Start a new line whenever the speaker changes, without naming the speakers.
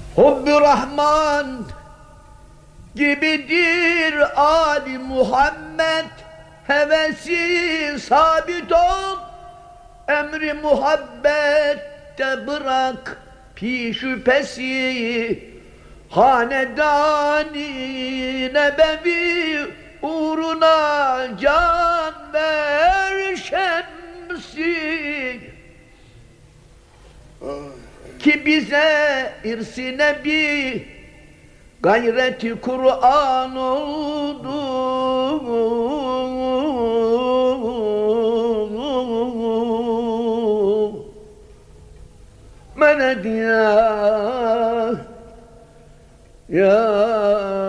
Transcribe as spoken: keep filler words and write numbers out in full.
Hubbi Rahman gibidir Ali Muhammed, hevesi sabit ol, emri muhabbette bırak pi şüphesi. Hanedani nebevi uğruna can ver şemsi, ki bize irsi nebi gayreti Kur'an oldu. Menet ya ya